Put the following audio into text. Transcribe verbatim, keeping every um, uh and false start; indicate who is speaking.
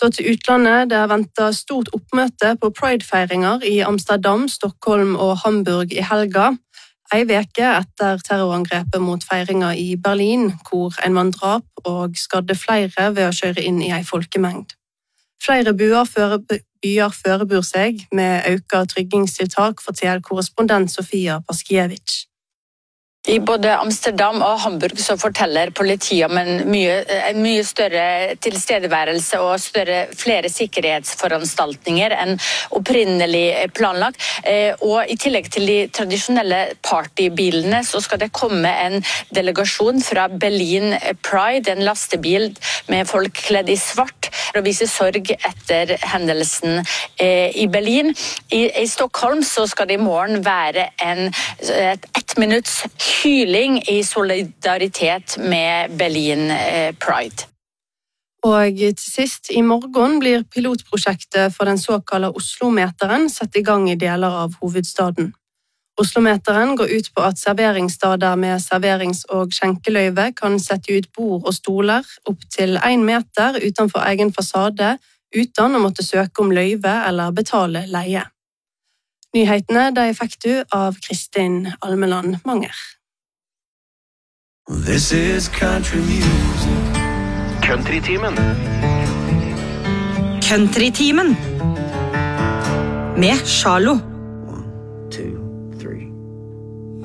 Speaker 1: Så til utlandet, det er ventet stort oppmøte på Pride-feiringer i Amsterdam, Stockholm og Hamburg i helga. En veke etter terrorangrepet mot feiringer i Berlin, hvor en mann drap og skadde flere ved å kjøre inn i en folkemengd. Flere byer, føre, byer førebur seg med økt tryggingstiltak, forteller korrespondent Sofia Paskiewicz.
Speaker 2: I både Amsterdam og Hamburg så forteller politiet om en mye, en mye større tilstedeværelse og større, flere sikkerhetsforanstaltninger enn opprinnelig planlagt. Og i tillegg til de tradisjonelle partybilene så skal det komme en delegasjon fra Berlin Pride, en lastebil med folk kledd i svart, og vise sorg etter hendelsen i Berlin. I, i Stockholm så skal det i morgen være en et, ett minutts hyling i solidaritet med Berlin Pride.
Speaker 1: Og til sist, i morgen blir pilotprosjektet for den såkalte Oslo-meteren satt i gang i deler av hovedstaden. Oslo-meteren går ut på at serveringssteder med serverings- og skjenkeløyve kan sette ut bord og stoler opp til en meter utenfor egen fasade, uten å måtte søke om løyve eller betale leie. Nyhetene de fikk du av Kristin Almeland Manger.
Speaker 3: This is country music. Countrytimen.
Speaker 4: Countrytimen med Charlo.